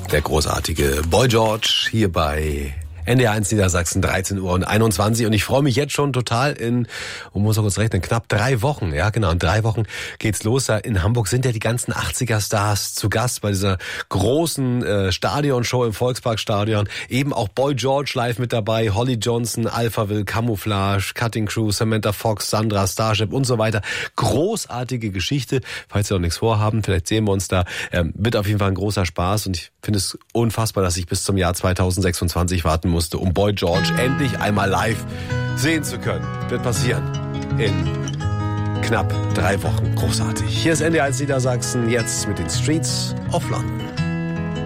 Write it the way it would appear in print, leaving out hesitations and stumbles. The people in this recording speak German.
Der großartige Boy George hier bei NDR 1 Niedersachsen, 13:21 Uhr. Und ich freue mich jetzt schon total muss man kurz rechnen, knapp 3 Wochen. Ja, genau, in 3 Wochen geht's los. In Hamburg sind ja die ganzen 80er-Stars zu Gast bei dieser großen Stadionshow im Volksparkstadion. Eben auch Boy George live mit dabei, Holly Johnson, Alphaville, Camouflage, Cutting Crew, Samantha Fox, Sandra, Starship und so weiter. Großartige Geschichte. Falls Sie noch nichts vorhaben, vielleicht sehen wir uns da. Wird auf jeden Fall ein großer Spaß und ich finde es unfassbar, dass ich bis zum Jahr 2026 warten musste, um Boy George endlich einmal live sehen zu können. Wird passieren in knapp 3 Wochen. Großartig. Hier ist NDR 1 Niedersachsen, jetzt mit den Streets of London.